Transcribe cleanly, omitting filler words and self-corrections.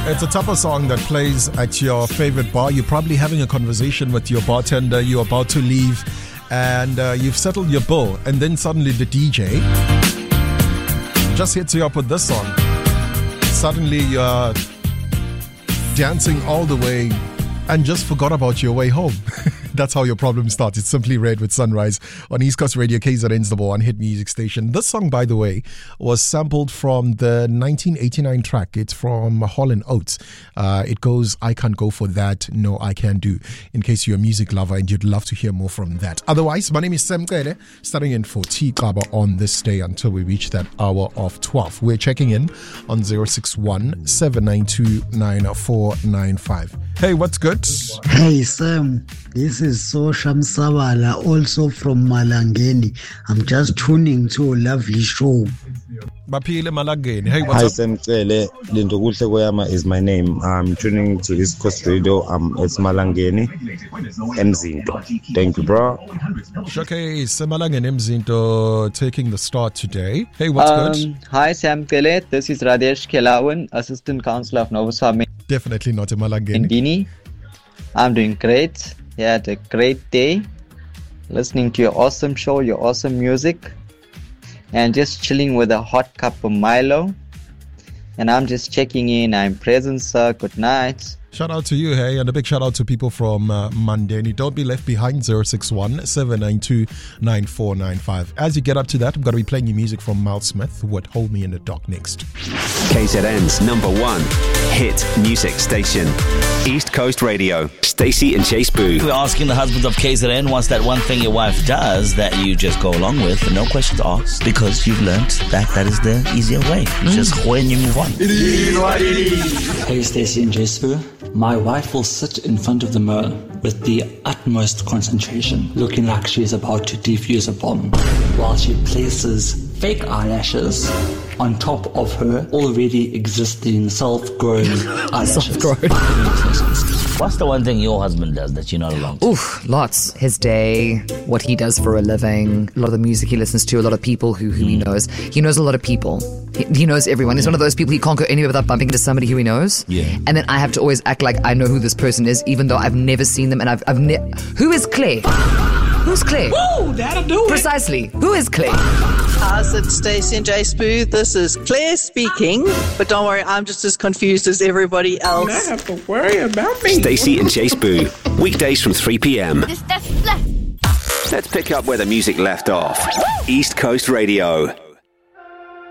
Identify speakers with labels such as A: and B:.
A: It's a type of song that plays at your favorite bar. You're probably having a conversation with your bartender. You're about to leave and you've settled your bill. And then suddenly the DJ just hits you up with this song. Suddenly you're dancing all the way and just forgot about your way home. That's how your problem starts. It's Simply Red with Sunrise on East Coast Radio, KZN's number one hit music station. This song, by the way, was sampled from the 1989 track. It's from Hall & Oates. It goes, I can't go for that, no, I can do. In case you're a music lover and you'd love to hear more from that. Otherwise, my name is Sam Kele, starting in for T-Kaba on this day until we reach that hour of 12. We're checking in on 061-792-9495. Hey, what's good?
B: Hey, Sam. This is Sosha Msawala, also from Malangeni. I'm just tuning to a lovely show.
A: Baphile Malangeni. Hey, what's
C: Hi,
A: up?
C: Sam Cele. Lindokuhle Koyama is my name. I'm tuning to East Coast Radio. It's Malangeni, Mzinto. Thank you, bro.
A: Okay, Malangeni Mzinto taking the start today. Hey, what's good?
D: Hi, Sam Kele. This is Radesh Kelawan, Assistant Councillor of Novoswami.
A: Definitely not a Malangeni.
D: Indini. I'm doing great. Yeah, had a great day. Listening to your awesome show, your awesome music. And just chilling with a hot cup of Milo. And I'm just checking in. I'm present, sir. Good night.
A: Shout out to you, hey, and a big shout out to people from Mandeni. Don't be left behind, 061-792-9495. As you get up to that, I'm going to be playing you music from Miles Smith with Hold Me in the Dark next.
E: KZN's number one hit music station, East Coast Radio. Stacey and Chase Boo.
F: We're asking the husbands of KZN, what's that one thing your wife does that you just go along with and no questions asked because you've learned that is the easier way. You just when you move on.
G: Hey, Stacey and Chase Boo. My wife will sit in front of the mirror with the utmost concentration, looking like she's about to defuse a bomb, while she places fake eyelashes on top of her already existing self-grown eyelashes.
F: What's the one thing your husband does that you're not along to?
H: Oof, lots. His day, what he does for a living, a lot of the music he listens to, a lot of people who he knows. He knows a lot of people. He knows everyone. He's one of those people he can't go anywhere without bumping into somebody who he knows.
F: Yeah.
H: And then I have to always act like I know who this person is, even though I've never seen them. And who is Claire? Who's Claire?
I: Woo, that'll do it.
H: Precisely. Who is Claire?
I: How's it, Stacey and Jay Spoo? This is Claire speaking, but don't worry, I'm just as confused as everybody else.
J: You don't have to worry about me.
E: Stacey and Chase Boo, weekdays from 3 p.m. Let's pick up where the music left off. East Coast Radio.